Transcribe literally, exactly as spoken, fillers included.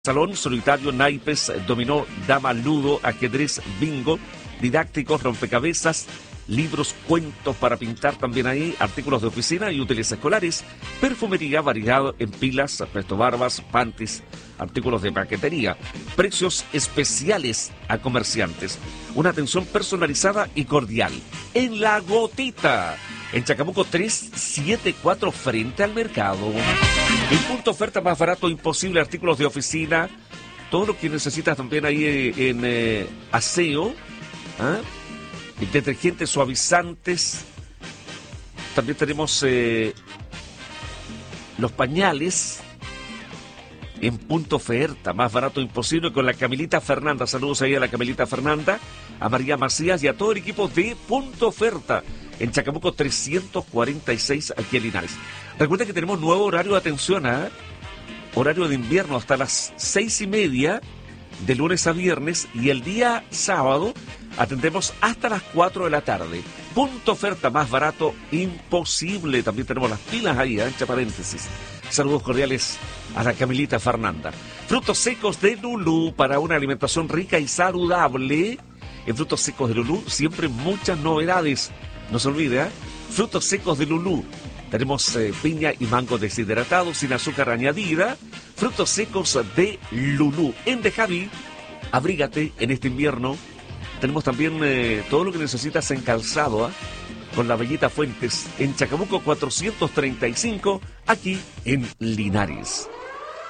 Salón, solitario, naipes, dominó, dama, ludo, ajedrez, bingo, didácticos, rompecabezas, libros, cuentos para pintar también ahí, artículos de oficina y útiles escolares, perfumería, variedad en pilas, prestobarbas, panties, artículos de paquetería, precios especiales a comerciantes, una atención personalizada y cordial. En La Gotita, en Chacabuco trescientos setenta y cuatro frente al mercado. El punto oferta más barato imposible, artículos de oficina, todo lo que necesitas también ahí en eh, aseo, ¿ah? Detergentes, suavizantes, también tenemos eh, los pañales en punto oferta, más barato imposible, con la Camilita Fernanda. Saludos ahí a la Camilita Fernanda, a María Macías y a todo el equipo de Punto Oferta en Chacabuco trescientos cuarenta y seis, aquí en Linares. Recuerda que tenemos nuevo horario de atención, ¿eh? Horario de invierno hasta las seis y media, de lunes a viernes, y el día sábado atendemos hasta las cuatro de la tarde. Punto Oferta, más barato imposible. También tenemos las pilas ahí, ¿eh? Entre paréntesis. Saludos cordiales a la Camilita Fernanda. Frutos secos de Lulú, para una alimentación rica y saludable. En Frutos secos de Lulú siempre muchas novedades. No se olvide, ¿eh? Frutos secos de Lulú. Tenemos eh, piña y mango deshidratados sin azúcar añadida. Frutos secos de Lulú. En De Javi, abrígate en este invierno. Tenemos también eh, todo lo que necesitas en calzado, ¿eh? Con la Bellita Fuentes en Chacabuco cuatrocientos treinta y cinco, aquí en Linares.